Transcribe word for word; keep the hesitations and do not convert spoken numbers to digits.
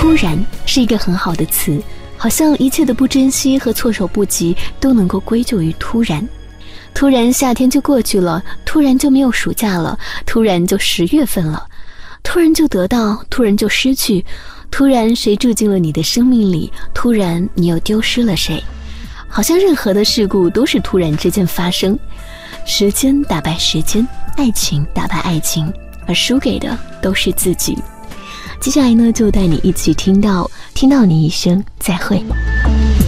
突然是一个很好的词，好像一切的不珍惜和措手不及都能够归咎于突然。突然夏天就过去了，突然就没有暑假了，突然就十月份了，突然就得到，突然就失去，突然谁住进了你的生命里，突然你又丢失了谁。好像任何的事故都是突然之间发生，时间打败时间，爱情打败爱情，而输给的都是自己。接下来呢，就带你一起听到听到你一声再会。